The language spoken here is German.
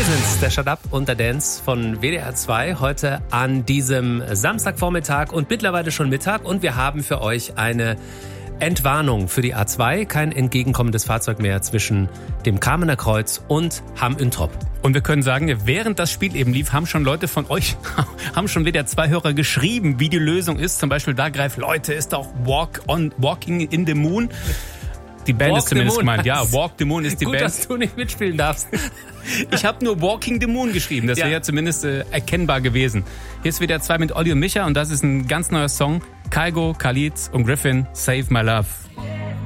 Wir sind's, der Shut Up und der Dance von WDR 2, heute an diesem Samstagvormittag und mittlerweile schon Mittag. Und wir haben für euch eine Entwarnung für die A2, kein entgegenkommendes Fahrzeug mehr zwischen dem Kamener Kreuz und Hamm-Üntrop. Und wir können sagen, während das Spiel eben lief, haben schon Leute von euch, haben schon WDR 2-Hörer geschrieben, wie die Lösung ist. Zum Beispiel da greift Leute, ist auch Walking in the Moon. Die Band ist zumindest gemeint. Ja, Walk the Moon ist die Gut, Band. dass du nicht mitspielen darfst. Ich habe nur Walking the Moon geschrieben. Das wäre ja zumindest erkennbar gewesen. Hier ist WDR 2 mit Olli und Micha und das ist ein ganz neuer Song. Kygo, Khalid und Griffin, Save My Love.